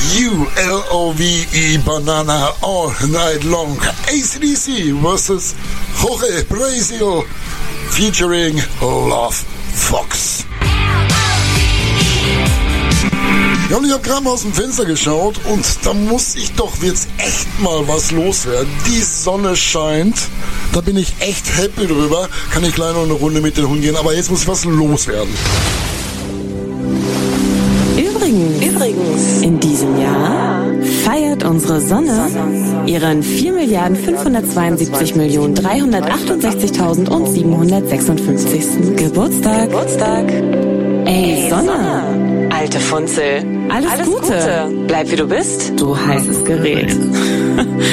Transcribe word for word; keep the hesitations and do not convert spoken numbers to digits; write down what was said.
U L O V E, Banana All Night Long. A C D C versus Jorge Braccio featuring Love Fox. Ja, und ich habe gerade mal aus dem Fenster geschaut und da muss ich doch jetzt echt mal was loswerden. Die Sonne scheint, da bin ich echt happy drüber. Kann ich gleich noch eine Runde mit den Hunden gehen, aber jetzt muss ich was loswerden. Übrigens, Übrigens, in diesem Jahr feiert unsere Sonne ihren vier Milliarden fünfhundertzweiundsiebzig Millionen dreihundertachtundsechzigtausendsiebenhundertsechsundfünfzigsten Geburtstag. Geburtstag. Ey, Sonne, alte Funzel, alles, alles Gute. Gute. Bleib wie du bist, du heißes Gerät.